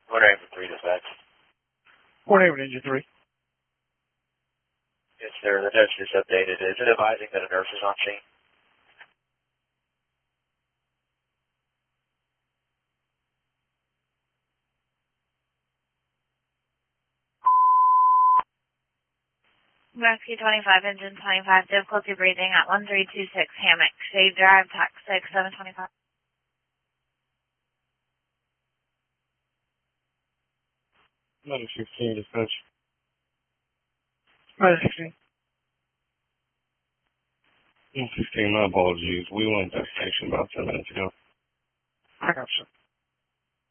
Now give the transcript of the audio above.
What are for 3 dispatch? Port Haven Engine 3. Yes, sir. The notes just updated. Is it advising that a nurse is on scene? Rescue 25, engine 25, difficulty breathing at 1326 Hammock, Shade Drive, tax 6725. Letter 16, dispatch. Letter 16. 16, my apologies. We went to that station about 10 minutes ago. I got you.